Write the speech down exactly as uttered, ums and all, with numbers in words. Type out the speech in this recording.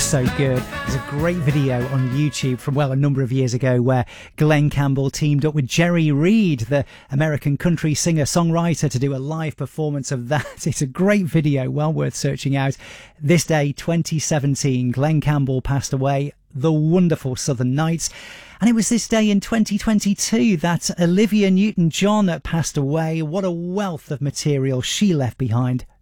so good. There's a great video on YouTube from, well, a number of years ago where Glenn Campbell teamed up with Jerry Reed, the American country singer-songwriter, to do a live performance of that. It's a great video, well worth searching out. This day, twenty seventeen, Glenn Campbell passed away, the wonderful Southern Nights. And it was this day in twenty twenty-two that Olivia Newton-John passed away. What a wealth of material she left behind.